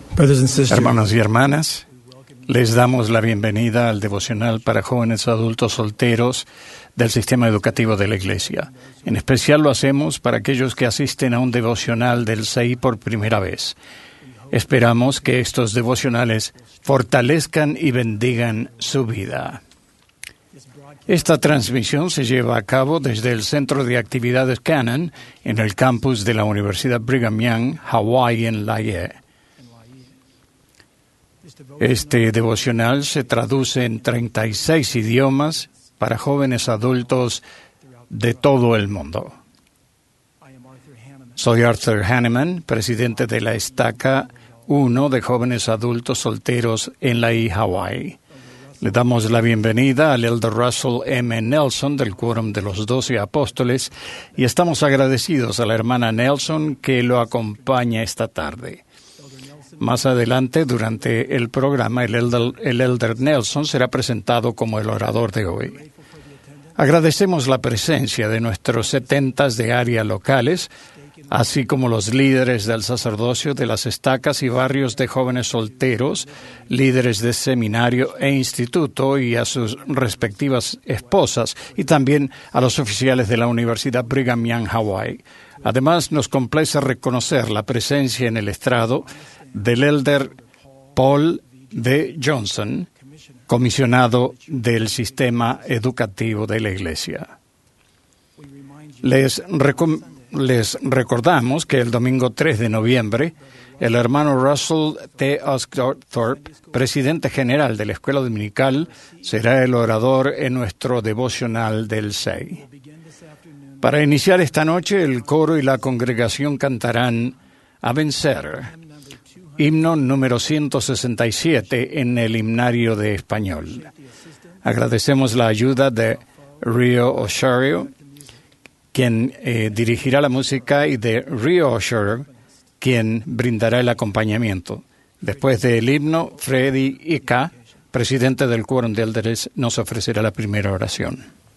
Brothers and sisters, Hermanos y hermanas, les damos la bienvenida al devocional para jóvenes adultos solteros del sistema educativo de la Iglesia. En especial lo hacemos para aquellos que asisten a un devocional del CEI por primera vez. Esperamos que estos devocionales fortalezcan y bendigan su vida. Esta transmisión se lleva a cabo desde el Centro de Actividades Cannon en el campus de la Universidad Brigham Young, Hawái, en Laie. Este devocional se traduce en 36 idiomas para jóvenes adultos de todo el mundo. Soy Arthur Hanneman, presidente de la Estaca 1 de jóvenes adultos solteros en Laie, Hawái. Le damos la bienvenida al Elder Russell M. Nelson del Quórum de los 12 Apóstoles y estamos agradecidos a la hermana Nelson que lo acompaña esta tarde. Más adelante, durante el programa, el Elder Nelson será presentado como el orador de hoy. Agradecemos la presencia de nuestros 70 de área locales, así como los líderes del sacerdocio de las estacas y barrios de jóvenes solteros, líderes de seminario e instituto y a sus respectivas esposas, y también a los oficiales de la Universidad Brigham Young, Hawái. Además, nos complace reconocer la presencia en el estrado del Elder Paul D. Johnson, comisionado del sistema educativo de la Iglesia. Les recordamos que el domingo 3 de noviembre, el hermano Russell T. Osgothorpe, presidente general de la Escuela Dominical, será el orador en nuestro devocional del CEI. Para iniciar esta noche, el coro y la congregación cantarán A Vencer, himno número 167 en el himnario de español. Agradecemos la ayuda de Rio Oshario, quien dirigirá la música, y de Rio Oshario, quien brindará el acompañamiento. Después del himno, Freddy Ika, presidente del Quórum de Elders, nos ofrecerá la primera oración.